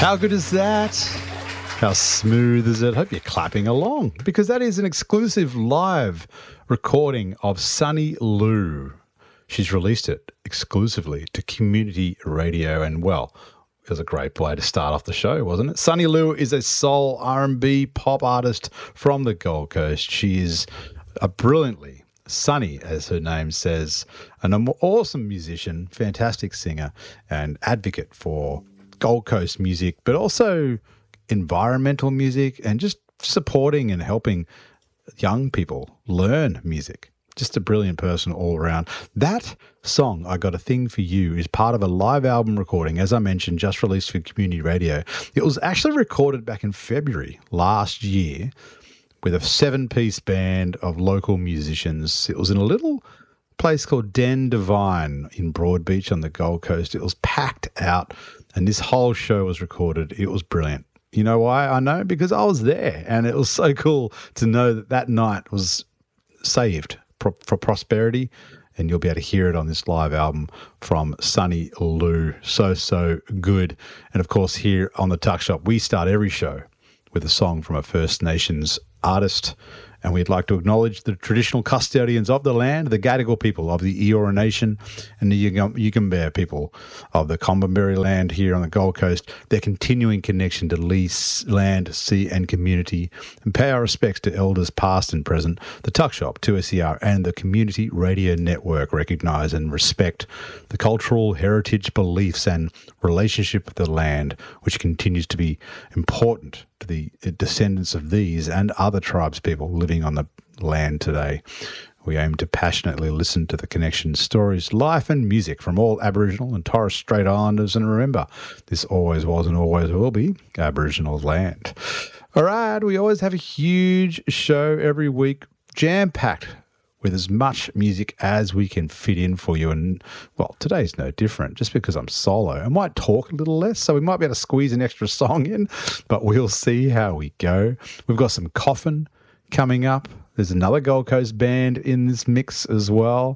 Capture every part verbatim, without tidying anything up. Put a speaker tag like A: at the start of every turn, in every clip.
A: How good is that? How smooth is it? Hope you're clapping along, because that is an exclusive live recording of Sunny Lou. She's released it exclusively to Community Radio, and well, it was a great way to start off the show, wasn't it? Sunny Lou is a soul R and B pop artist from the Gold Coast. She is a brilliantly Sunny, as her name says, an awesome musician, fantastic singer, and advocate for Gold Coast music, but also environmental music and just supporting and helping young people learn music. Just a brilliant person all around. That song, I Got a Thing for You, is part of a live album recording, as I mentioned, just released for Community Radio. It was actually recorded back in February last year with a seven-piece band of local musicians. It was in a little place called Den Divine in Broadbeach on the Gold Coast. It was packed out, and this whole show was recorded. It was brilliant. You know why I know? Because I was there, and it was so cool to know that that night was saved pro- for prosperity, and you'll be able to hear it on this live album from Sunny Lou. So, so good. And, of course, here on the Tuck Shop, we start every show with a song from a First Nations artist, and we'd like to acknowledge the traditional custodians of the land, the Gadigal people of the Eora Nation and the Yugambeh people of the Combinberry land here on the Gold Coast, their continuing connection to lease, land, sea and community, and pay our respects to elders past and present. The Tuck Shop, two S E R and the Community Radio Network recognise and respect the cultural heritage, beliefs and relationship with the land, which continues to be important to the descendants of these and other tribes people living on the land today. We aim to passionately listen to the connection, stories, life and music from all Aboriginal and Torres Strait Islanders, and remember, this always was and always will be Aboriginal land. All right, we always have a huge show every week, jam-packed with as much music as we can fit in for you. And, well, today's no different. Just because I'm solo, I might talk a little less, so we might be able to squeeze an extra song in, but we'll see how we go. We've got some Coffin coming up. There's another Gold Coast band in this mix as well.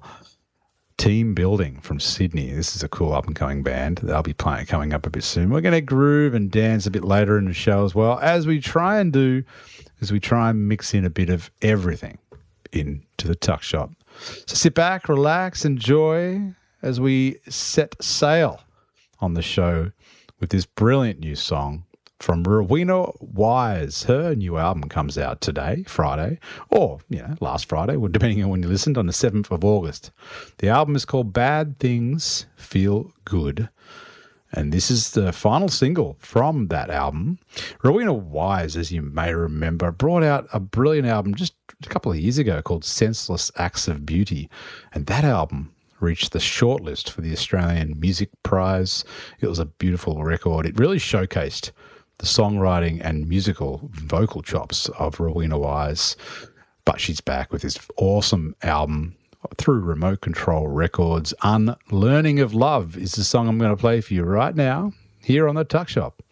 A: Team Building from Sydney. This is a cool up-and-coming band. They'll be playing coming up a bit soon. We're going to groove and dance a bit later in the show as well, as we try and do, as we try and mix in a bit of everything into the Tuck Shop. So sit back, relax, enjoy as we set sail on the show with this brilliant new song from Rowena Wise. Her new album comes out today, Friday, or, you know, last Friday, depending on when you listened, on the seventh of August. The album is called Bad Things Feel Good, and this is the final single from that album. Rowena Wise, as you may remember, brought out a brilliant album just a couple of years ago called Senseless Acts of Beauty, and that album reached the shortlist for the Australian Music Prize. It was a beautiful record. It really showcased the songwriting and musical vocal chops of Rowena Wise, but she's back with this awesome album through Remote Control Records. Unlearning of Love is the song I'm going to play for you right now here on the Tuck Shop.